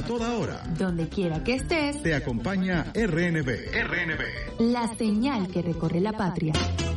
A toda hora. Donde quiera que estés. Te acompaña RNB. La señal que recorre la patria.